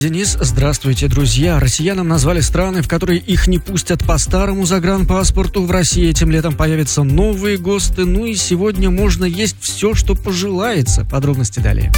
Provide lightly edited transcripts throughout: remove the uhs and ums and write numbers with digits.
Денис, здравствуйте, друзья. Россиянам назвали страны, в которые их не пустят по старому загранпаспорту. В России этим летом появятся новые ГОСТы. Ну и сегодня можно есть все, что пожелается. Подробности далее.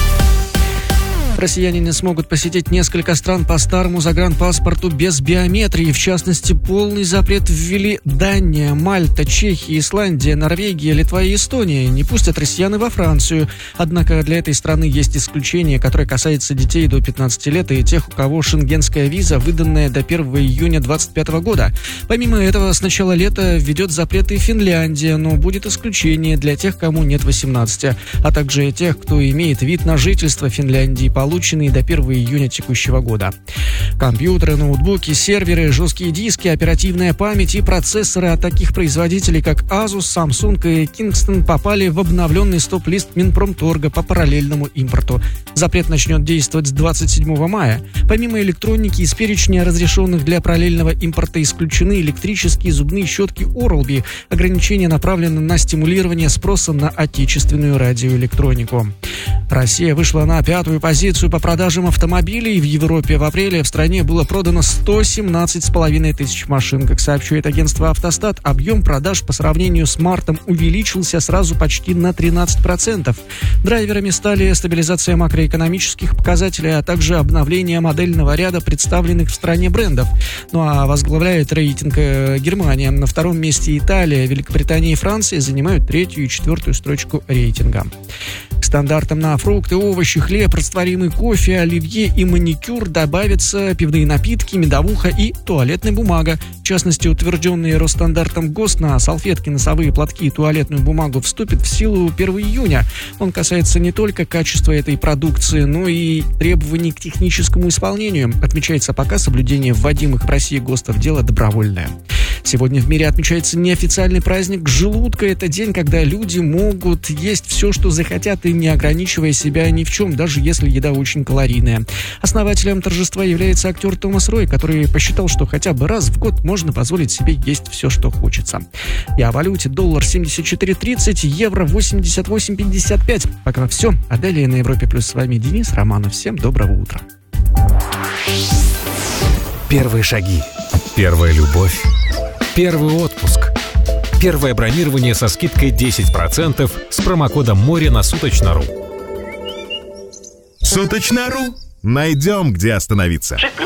Россияне не смогут посетить несколько стран по старому загранпаспорту без биометрии. В частности, полный запрет ввели Дания, Мальта, Чехия, Исландия, Норвегия, Литва и Эстония. Не пустят россиян и во Францию. Однако для этой страны есть исключение, которое касается детей до 15 лет и тех, у кого шенгенская виза, выданная до 1 июня 2025 года. Помимо этого, с начала лета введет запреты Финляндия, но будет исключение для тех, кому нет 18, а также тех, кто имеет вид на жительство Финляндии, полученные до 1 июня текущего года. Компьютеры, ноутбуки, серверы, жесткие диски, оперативная память и процессоры от таких производителей, как Asus, Samsung и Kingston, попали в обновленный стоп-лист Минпромторга по параллельному импорту. Запрет начнет действовать с 27 мая. Помимо электроники, из перечня разрешенных для параллельного импорта исключены электрические зубные щетки Oral-B. Ограничения направлены на стимулирование спроса на отечественную радиоэлектронику. Россия вышла на 5-ю позицию по продажам автомобилей. В Европе в апреле в стране было продано 117,5 тысяч машин. Как сообщает агентство «Автостат», объем продаж по сравнению с мартом увеличился сразу почти на 13%. Драйверами стали стабилизация макроэкономических показателей, а также обновление модельного ряда представленных в стране брендов. Ну а возглавляет рейтинг Германия. На втором месте Италия, Великобритания и Франция занимают 3-ю и 4-ю строчку рейтинга. К стандартам на фрукты, овощи, хлеб, растворимый кофе, оливье и маникюр добавятся пивные напитки, медовуха и туалетная бумага. В частности, утвержденный Росстандартом ГОСТ на салфетки, носовые платки и туалетную бумагу вступит в силу 1 июня. Он касается не только качества этой продукции, но и требований к техническому исполнению. Отмечается, пока соблюдение вводимых в России ГОСТов дело добровольное. Сегодня в мире отмечается неофициальный праздник желудка. Это день, когда люди могут есть все, что захотят, и не ограничивая себя ни в чем, даже если еда очень калорийная. Основателем торжества является актер Томас Рой, который посчитал, что хотя бы раз в год можно позволить себе есть все, что хочется. И о валюте: доллар 74.30, евро 88.55. Пока все. А далее на Европе Плюс с вами Денис Романов. Всем доброго утра. Первые шаги. Первая любовь. Первый отпуск. Первое бронирование со скидкой 10% с промокодом МОРЕ на Суточно.ру. Суточно.ру. Найдем, где остановиться.